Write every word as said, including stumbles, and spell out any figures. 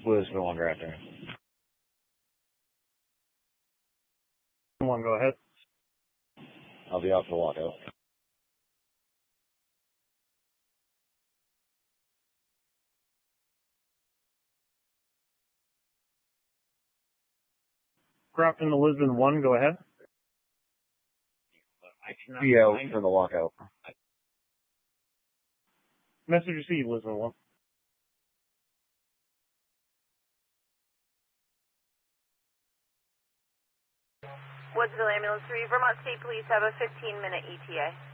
Blues no longer out there. One, go ahead. I'll be out for the lockout. Crofton to Lisbon one, go ahead. Be out for the lockout. Message received, Lisbon one. Woodsville Ambulance three, Vermont State Police have a fifteen minute E T A.